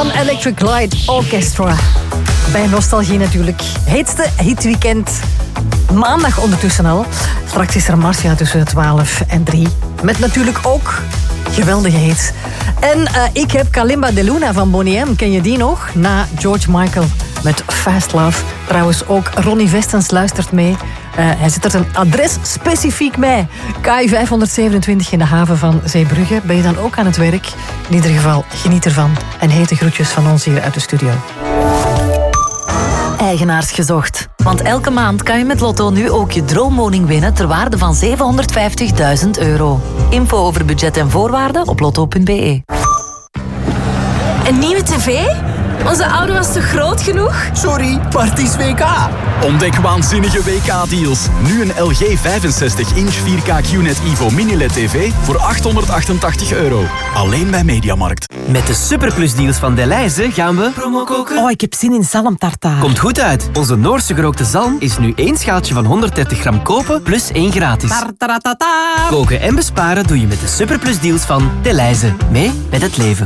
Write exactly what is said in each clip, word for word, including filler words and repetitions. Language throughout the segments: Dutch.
van Electric Light Orchestra. Bij Nostalgie natuurlijk. Heetste hitweekend. Maandag ondertussen al. Straks is er Marcia tussen twaalf en drie. Met natuurlijk ook geweldige hits. En uh, ik heb Kalimba de Luna van Boney M. Ken je die nog? Na George Michael met Fast Love. Trouwens ook Ronnie Vestens luistert mee. Uh, hij zit er een adres specifiek mee. K I vijfhonderdzevenentwintig in de haven van Zeebrugge. Ben je dan ook aan het werk? In ieder geval, geniet ervan. En hete groetjes van ons hier uit de studio. Eigenaars gezocht. Want elke maand kan je met Lotto nu ook je droomwoning winnen ter waarde van zevenhonderdvijftigduizend euro. Info over budget en voorwaarden op lotto punt b e. Een nieuwe tv? Onze oude was toch groot genoeg? Sorry, maar het is W K. Ontdek waanzinnige W K-deals. Nu een L G vijfenzestig inch vier K Q N E T Evo Mini-L E D T V voor achthonderdachtentachtig euro. Alleen bij Mediamarkt. Met de Superplus-deals van Delhaize gaan we... Promo koken? Oh, ik heb zin in zalmtartaar. Komt goed uit. Onze Noorse gerookte zalm is nu één schaaltje van honderddertig gram kopen plus één gratis. Tartaratata. Koken en besparen doe je met de Superplus-deals van Delhaize. Mee met het leven.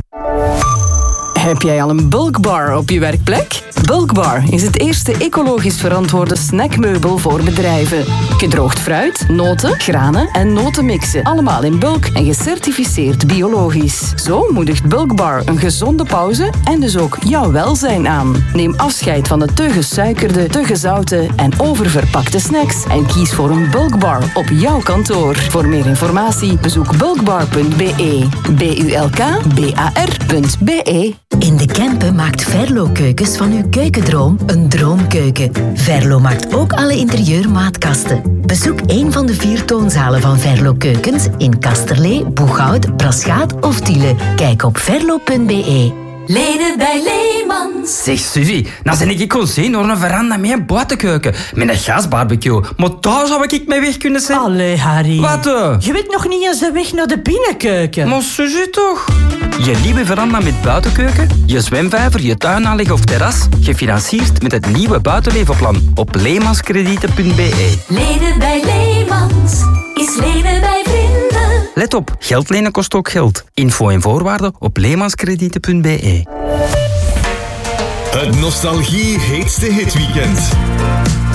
Heb jij al een bulkbar op je werkplek? Bulkbar is het eerste ecologisch verantwoorde snackmeubel voor bedrijven. Gedroogd fruit, noten, granen en notenmixen. Allemaal in bulk en gecertificeerd biologisch. Zo moedigt Bulkbar een gezonde pauze en dus ook jouw welzijn aan. Neem afscheid van de te gesuikerde, te gezouten en oververpakte snacks en kies voor een Bulkbar op jouw kantoor. Voor meer informatie bezoek bulkbar punt b e. B U L K B A R punt b e. In de Kempen maakt Verlo Keukens van uw keukendroom een droomkeuken. Verlo maakt ook alle interieurmaatkasten. Bezoek een van de vier toonzalen van Verlo Keukens in Kasterlee, Boeghout, Braschaat of Tiele. Kijk op verlo punt b e. Leden bij Leemans. Zeg Suzy, nou ben ik kon zien door een veranda met een buitenkeuken. Met een gasbarbecue. Maar daar zou ik mee weg kunnen zijn. Allee, Harry. Wat? Uh? Je weet nog niet eens de weg naar de binnenkeuken. Maar Suzy toch? Je nieuwe veranda met buitenkeuken, je zwemvijver, je tuinaanleg of terras, gefinancierd met het nieuwe buitenlevenplan op leemanskredieten punt b e. Leden bij Leemans is leden bij vrienden. Let op, geld lenen kost ook geld. Info en voorwaarden op leemanskredieten punt b e. Het Nostalgie heetste hitweekend.